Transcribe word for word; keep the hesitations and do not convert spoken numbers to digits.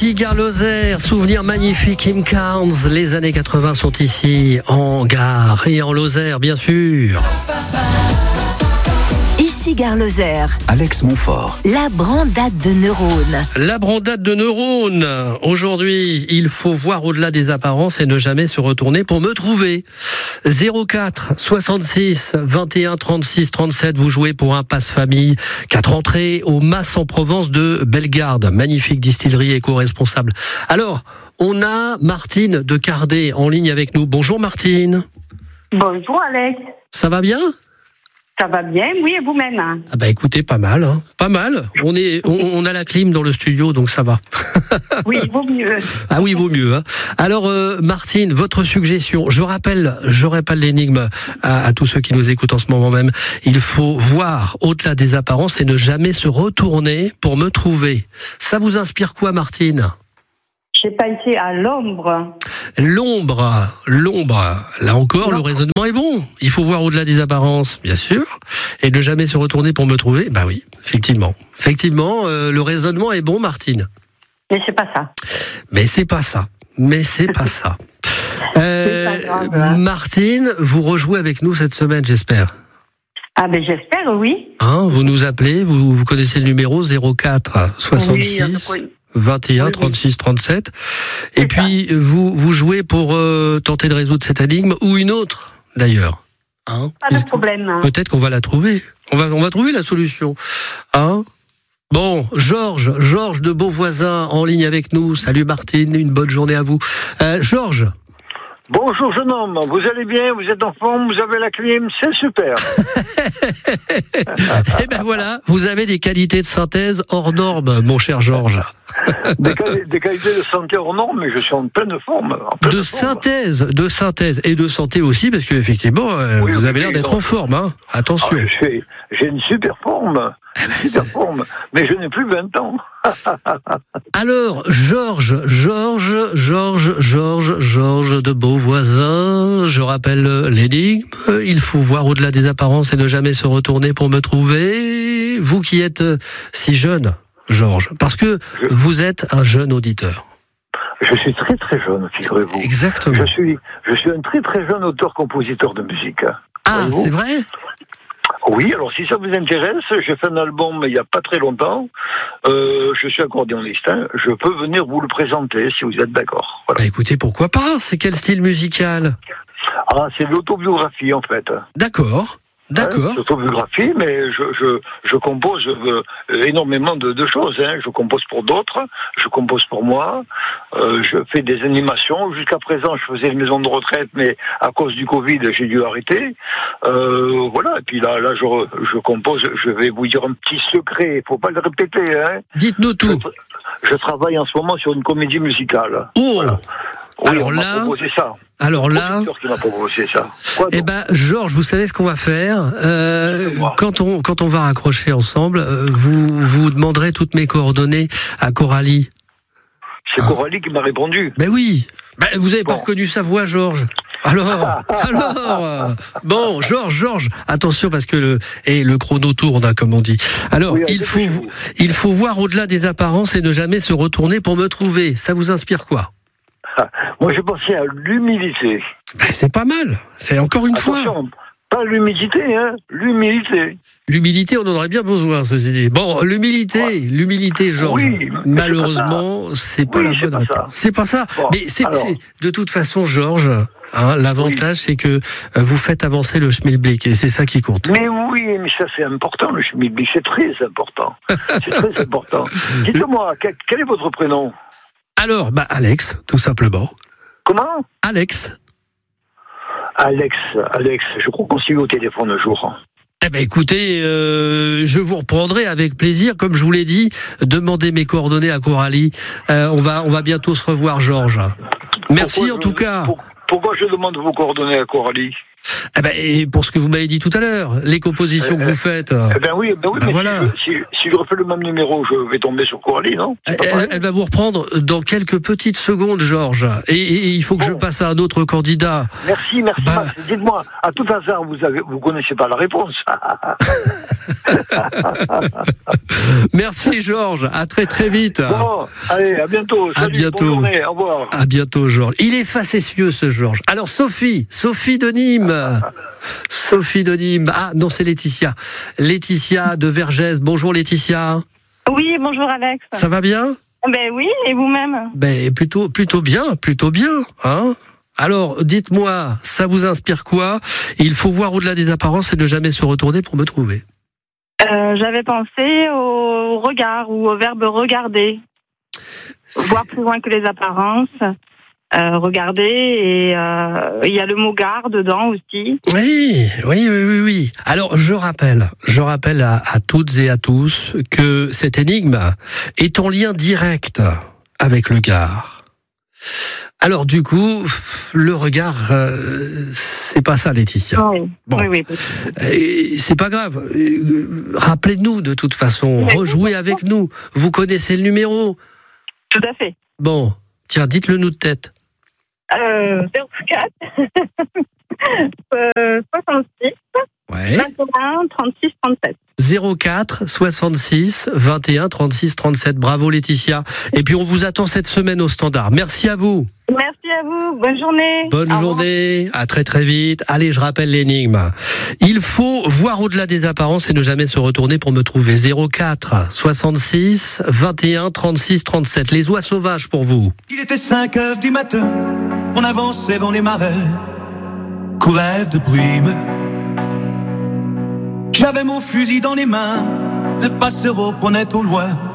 Ici Gare Lozère, souvenir magnifique, Kim Carnes. Les années quatre-vingts sont ici, en Gare et en Lozère, bien sûr. Ici Gare Lozère. Alex Montfort. La brandade de neurones. La brandade de neurones. Aujourd'hui, il faut voir au-delà des apparences et ne jamais se retourner pour me trouver. zéro quatre soixante-six vingt et un trente-six trente-sept, vous jouez pour un passe-famille. Quatre entrées au Mas en Provence de Bellegarde. Magnifique distillerie éco-responsable. Alors, on a Martine de Cardet en ligne avec nous. Bonjour Martine. Bonjour Alex. Ça va bien ? Ça va bien, oui, et vous-même? Ah bah écoutez, pas mal, hein. Pas mal. On est, on, on a la clim dans le studio, donc ça va. Oui, il vaut mieux. Ah oui, il vaut mieux. Hein. Alors euh, Martine, votre suggestion. Je rappelle, je rappelle l'énigme à, à tous ceux qui nous écoutent en ce moment même. Il faut voir au-delà des apparences et ne jamais se retourner pour me trouver. Ça vous inspire quoi, Martine ? J'ai pensé à l'ombre. L'ombre, l'ombre. Là encore, le raisonnement est bon. Il faut voir au-delà des apparences, bien sûr, et ne jamais se retourner pour me trouver. Bah oui, effectivement. Effectivement, euh, le raisonnement est bon, Martine. Mais c'est pas ça. Mais c'est pas ça. Mais c'est pas ça. Euh, C'est pas grave, hein. Martine, vous rejouez avec nous cette semaine, j'espère. Ah ben j'espère, oui. Hein, vous nous appelez, vous, vous connaissez le numéro zéro quatre soixante-six Oui, je connais. vingt et un Oui, oui. trente-six trente-sept. Et C'est puis, vous, vous jouez pour euh, tenter de résoudre cette énigme, ou une autre, d'ailleurs. Hein, Pas de problème. peut-être qu'on va la trouver. On va, on va trouver la solution. Hein? Bon, Georges, Georges de Beauvoisin en ligne avec nous. Salut Martine, une bonne journée à vous. Euh, Georges. Bonjour jeune homme, vous allez bien, vous êtes en forme, vous avez la clim, c'est super. Eh ben voilà, vous avez des qualités de synthèse hors normes, mon cher Georges. Des, quali- des qualités de santé hors normes, mais je suis en pleine forme. En pleine De forme. synthèse, de synthèse et de santé aussi, parce que effectivement, euh, Oui, vous oui, avez l'air oui, d'être non. en forme, hein. Attention. Ah, je suis- j'ai une super forme, une super forme, mais je n'ai plus vingt ans. Alors, Georges, Georges, Georges, Georges, Georges de Beauvoisin, je rappelle l'énigme, il faut voir au-delà des apparences et ne jamais se retourner pour me trouver. Vous qui êtes si jeune, Georges, parce que vous êtes un jeune auditeur. Je suis très très jeune, figurez-vous. Exactement. Je suis, je suis un très très jeune auteur-compositeur de musique. Ah, Voyez-vous. c'est vrai ? Oui, alors si ça vous intéresse, j'ai fait un album il n'y a pas très longtemps. Euh, je suis accordéoniste. Hein. Je peux venir vous le présenter si vous êtes d'accord. Voilà. Bah écoutez, pourquoi pas ? C'est quel style musical ? Ah, c'est de l'autobiographie en fait. D'accord, d'accord. Hein, l'autobiographie, mais je, je, je compose euh, énormément de, de choses. Hein. Je compose pour d'autres, je compose pour moi, euh, je fais des animations. Jusqu'à présent, je faisais une maison de retraite, mais à cause du Covid, j'ai dû arrêter. Euh, voilà, et puis là, là je, je compose, je vais vous dire un petit secret, il ne faut pas le répéter. Hein. Dites-nous tout. Je, je travaille en ce moment sur une comédie musicale. Oh Voilà. Oui, Alors on m'a là- proposé ça. Alors là... Producteur qui m'a proposé ça. Quoi Eh donc ben, Georges, vous savez ce qu'on va faire euh, Dites-moi. quand on quand on va raccrocher ensemble, euh, vous vous demanderez toutes mes coordonnées à Coralie. C'est Coralie qui m'a répondu. Ben oui. Ben, vous avez pas Bon. reconnu sa voix, Georges. Alors, alors. euh, Bon, Georges, Georges, attention parce que le et le chrono tourne, hein, comme on dit. Alors, Oui, il faut dépêchez-vous. il faut voir au-delà des apparences et ne jamais se retourner pour me trouver. Ça vous inspire quoi? Moi, j'ai pensé à l'humilité. Ben, c'est pas mal. C'est encore une fois. Attention, pas l'humidité, hein, l'humilité. L'humilité, on en aurait bien besoin, ceci dit. Bon, l'humilité, l'humilité, Georges. Oui, mais malheureusement, c'est pas Oui, la c'est bonne pas réponse. ça. C'est pas ça. Bon, Mais c'est, alors. c'est- de toute façon, Georges, hein, l'avantage, c'est que euh, vous faites avancer le schmilblick et c'est ça qui compte. Mais oui, mais ça c'est important, le schmilblick, c'est très important. C'est très important. Dites-moi, quel, quel est votre prénom? Alors, bah, Alex, tout simplement. Comment? Alex. Alex, Alex, je crois qu'on s'est eu au téléphone un jour. Eh ben, écoutez, euh, je vous reprendrai avec plaisir. Comme je vous l'ai dit, demandez mes coordonnées à Coralie. Euh, on va, on va bientôt se revoir, Georges. Merci Pourquoi en je- tout cas. pour- pourquoi je demande vos coordonnées à Coralie? Eh ben, et pour ce que vous m'avez dit tout à l'heure, les compositions euh, que vous faites. Eh ben oui, ben oui ben mais voilà. si, je, si, si je refais le même numéro, je vais tomber sur Coralie, non? elle, elle va vous reprendre dans quelques petites secondes, Georges. Et, et il faut que bon. je passe à un autre candidat. Merci, merci. Bah... Dites-moi, à tout hasard, vous avez, vous connaissez pas la réponse. Merci, Georges. À très très vite. Bon, allez, à bientôt. Salut, à bientôt. Bonne journée, au revoir. À bientôt, Georges. Il est facétieux, ce Georges. Alors, Sophie, Sophie de Nîmes. Sophie de Nîmes. Ah, non, c'est Laetitia. Laetitia de Vergès. Bonjour, Laetitia. Oui, bonjour, Alex. Ça va bien? Ben oui, et vous-même? Ben, plutôt, plutôt bien, plutôt bien, hein? Alors, dites-moi, ça vous inspire quoi? Il faut voir au-delà des apparences et ne jamais se retourner pour me trouver. Euh, j'avais pensé au regard ou au verbe regarder. Voir plus loin que les apparences. Euh, regarder et il euh, y a le mot gare dedans aussi. Oui, oui, oui, oui, oui. Alors je rappelle, je rappelle à, à toutes et à tous que cette énigme est en lien direct avec le Gard. Alors du coup, le regard, euh, c'est pas ça, Laetitia. Oui, bon. oui, oui. Et c'est pas grave. Rappelez-nous de toute façon, mais rejouez avec nous. Vous connaissez le numéro. Tout à fait. Bon, tiens, dites-le nous de tête. Euh, zéro quatre euh, soixante-six ouais. vingt et un trente-six trente-sept. zéro quatre soixante-six vingt et un trente-six trente-sept. Bravo Laetitia. Et puis on vous attend cette semaine au standard. Merci à vous. Merci à vous. Bonne journée. Bonne au journée. Revoir. À très très vite. Allez, je rappelle l'énigme. Il faut voir au-delà des apparences et ne jamais se retourner pour me trouver. zéro quatre soixante-six vingt et un trente-six trente-sept. Les oies sauvages pour vous. Il était cinq heures du matin. On avançait dans les marais, courait de brume. J'avais mon fusil dans les mains, le passereau prenait au loin